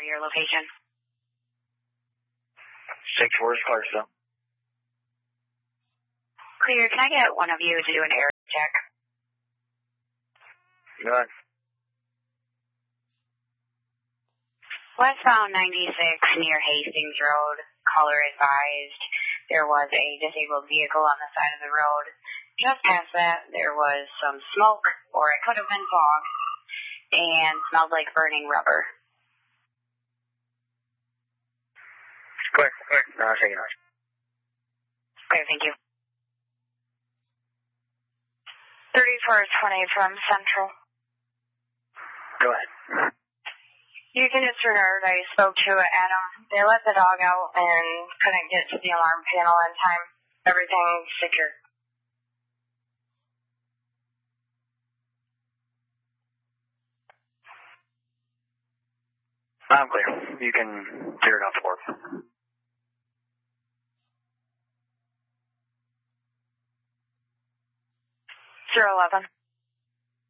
your location. 6-4 is Clarksville. Clear, can I get one of you to do an area check? Go ahead. Westbound 96 near Hastings Road, caller advised there was a disabled vehicle on the side of the road. Just past that, there was some smoke, or it could have been fog, and smelled like burning rubber. Clear. No, I'll take it off. Clear, thank you. 3420 from Central. Go ahead. You can disregard, I spoke to Adam. They let the dog out and couldn't get to the alarm panel in time. Everything's secure. I'm clear. You can clear it off the board. 011.